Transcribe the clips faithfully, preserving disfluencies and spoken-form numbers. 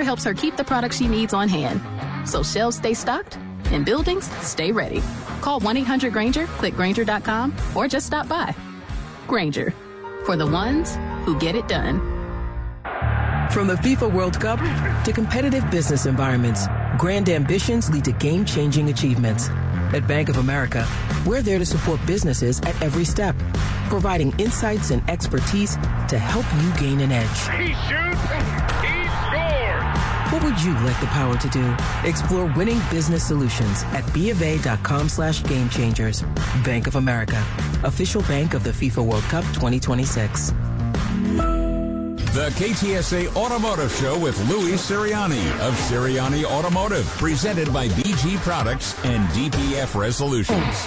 helps her keep the products she needs on hand, so shelves stay stocked and buildings stay ready. Call one eight hundred Granger, click Granger dot com, or just stop by. Granger, for the ones who get it done. From the FIFA World Cup to competitive business environments, grand ambitions lead to game-changing achievements. At Bank of America, we're there to support businesses at every step, providing insights and expertise to help you gain an edge. He shoots, he scores! What would you like the power to do? Explore winning business solutions at BofA.com slash game changers. Bank of America, official bank of the FIFA World Cup twenty twenty-six. The K T S A Automotive Show with Louis Sirianni of Sirianni Automotive, presented by B G Products and D P F Resolutions.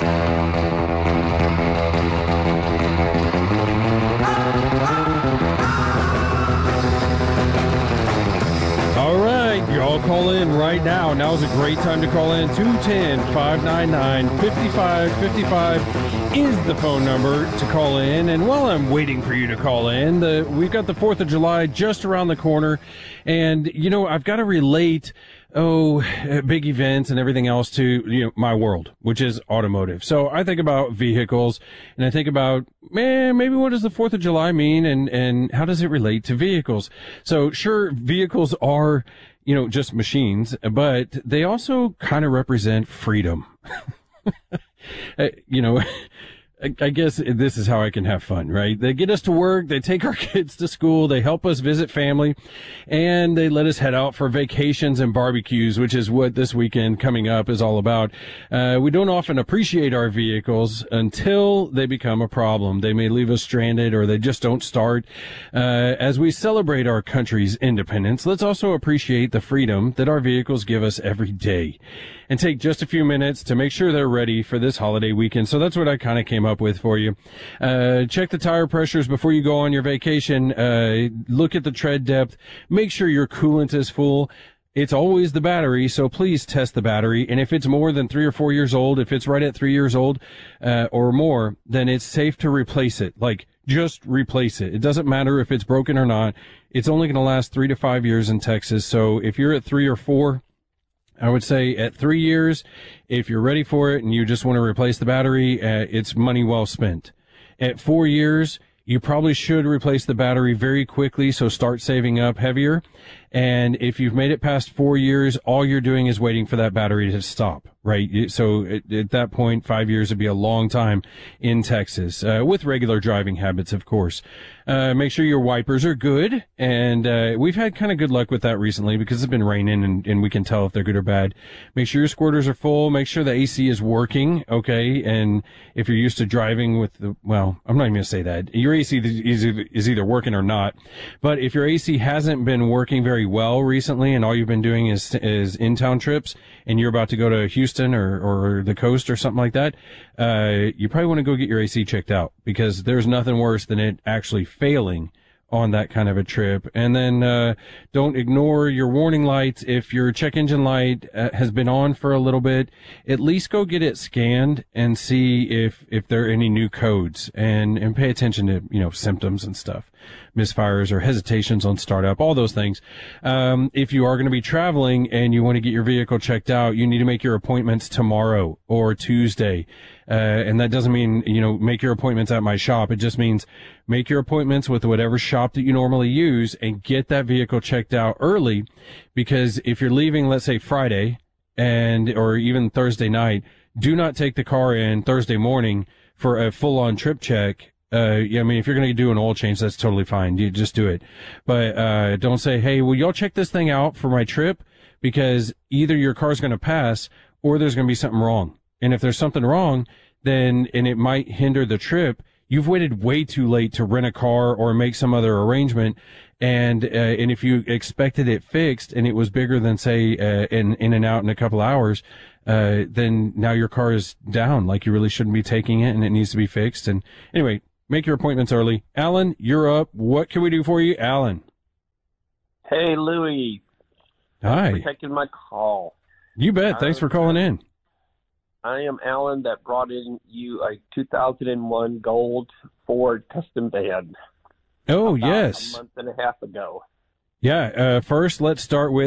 All right, y'all call in right now. Now is a great time to call in. two one zero, five nine nine, five five five five is the phone number to call in. And while I'm waiting for you to call in, the, we've got the fourth of July just around the corner. And, you know, I've got to relate, oh, big events and everything else to, you know, my world, which is automotive. So I think about vehicles and I think about, man, maybe what does the fourth of July mean and, and how does it relate to vehicles? So sure, vehicles are, you know, just machines, but they also kind of represent freedom. you know, I guess this is how I can have fun, right? They get us to work, they take our kids to school, they help us visit family, and they let us head out for vacations and barbecues, which is what this weekend coming up is all about. Uh, we don't often appreciate our vehicles until they become a problem. They may leave us stranded or they just don't start. Uh, as we celebrate our country's independence, let's also appreciate the freedom that our vehicles give us every day and take just a few minutes to make sure they're ready for this holiday weekend. So that's what I kind of came up with for you. Uh, check the tire pressures before you go on your vacation. Uh, look at the tread depth. Make sure your coolant is full. It's always the battery, so please test the battery. And if it's more than three or four years old, if it's right at three years old uh, or more, then it's safe to replace it. Like, just replace it. It doesn't matter if it's broken or not. It's only going to last three to five years in Texas. So if you're at three or four, I would say at three years, if you're ready for it and you just want to replace the battery, uh, it's money well spent. At four years, you probably should replace the battery very quickly, so start saving up heavier. And if you've made it past four years, all you're doing is waiting for that battery to stop, right? So at, at that point, five years would be a long time in Texas, uh, with regular driving habits, of course. Uh, make sure your wipers are good. And, uh, we've had kind of good luck with that recently because it's been raining and, and we can tell if they're good or bad. Make sure your squirters are full. Make sure the A C is working. Okay. And if you're used to driving with the, well, I'm not even going to say that. Your A C is, is either working or not. But if your A C hasn't been working very well recently and all you've been doing is, is in-town trips and you're about to go to Houston or, or the coast or something like that, uh, you probably want to go get your A C checked out because there's nothing worse than it actually failing on that kind of a trip. And then uh don't ignore your warning lights. If your check engine light uh, has been on for a little bit, at least go get it scanned and see if if there are any new codes, and and pay attention to, you know, symptoms and stuff, misfires or hesitations on startup, all those things. Um if you are going to be traveling and you want to get your vehicle checked out, you need to make your appointments tomorrow or Tuesday. Uh, and that doesn't mean, you know, make your appointments at my shop. It just means make your appointments with whatever shop that you normally use and get that vehicle checked out early. Because if you're leaving, let's say Friday and, or even Thursday night, do not take the car in Thursday morning for a full on trip check. Uh, yeah, I mean, if you're going to do an oil change, that's totally fine. You just do it. But, uh, don't say, hey, will y'all check this thing out for my trip? Because either your car's going to pass or there's going to be something wrong. And if there's something wrong, then, and it might hinder the trip, you've waited way too late to rent a car or make some other arrangement. And, uh, and if you expected it fixed and it was bigger than, say, uh, in, in and out in a couple hours, uh, then now your car is down. Like, you really shouldn't be taking it and it needs to be fixed. And anyway, make your appointments early. Alan, you're up. What can we do for you, Alan? Hey, Louis. Hi. Thanks for taking my call. You bet. Thanks for calling in. I am Alan that brought in you a two thousand one Gold Ford custom van. Oh, yes. A month and a half ago. Yeah. Uh, first, let's start with